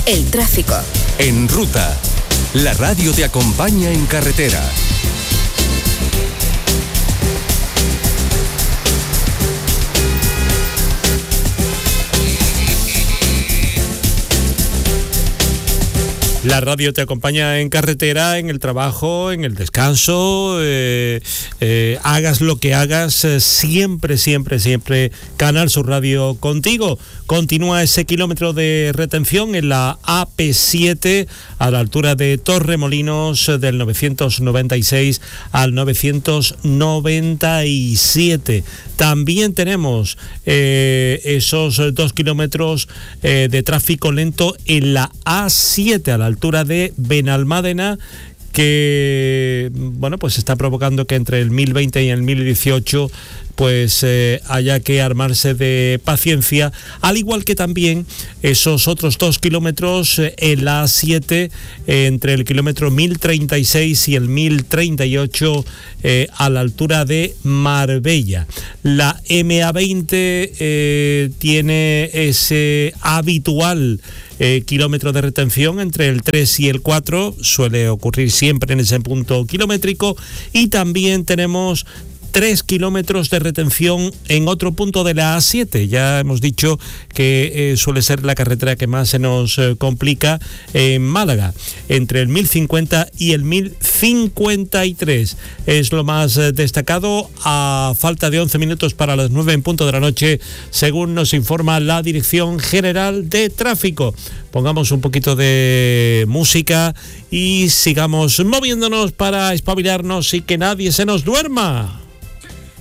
El tráfico. En ruta, la radio te acompaña en carretera. La radio te acompaña en carretera, en el trabajo, en el descanso, hagas lo que hagas, siempre Canal Sur Radio contigo. Continúa ese kilómetro de retención en la AP7 a la altura de Torremolinos, del 996 al 997. También tenemos esos 2 kilómetros de tráfico lento en la A7 a la altura de Benalmádena, que pues está provocando que entre el 1020 y el 1018 haya que armarse de paciencia, al igual que también esos otros 2 kilómetros en la A7 entre el kilómetro 1036 y el 1038 a la altura de Marbella. La MA20 tiene ese habitual kilómetro de retención entre el 3 y el 4, suele ocurrir siempre en ese punto kilométrico, y también tenemos 3 kilómetros de retención en otro punto de la A7. Ya hemos dicho que suele ser la carretera que más se nos complica en Málaga, entre el 1050 y el 1053. Es lo más destacado, a falta de 11 minutos para las 9 en punto de la noche, según nos informa la Dirección General de Tráfico. Pongamos un poquito de música y sigamos moviéndonos para espabilarnos y que nadie se nos duerma.